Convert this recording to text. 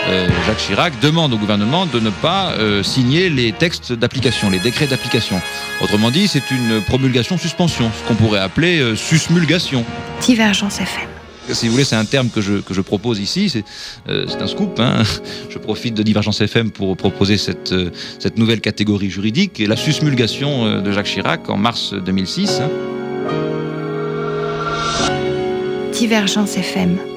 Jacques Chirac demande au gouvernement de ne pas signer les textes d'application, les décrets d'application. Autrement dit, c'est une promulgation-suspension, ce qu'on pourrait appeler susmulgation. Divergence FM. Si vous voulez, c'est un terme que je propose ici, c'est un scoop. Je profite de Divergence FM pour proposer cette nouvelle catégorie juridique, et la susmulgation de Jacques Chirac en mars 2006. Divergence FM.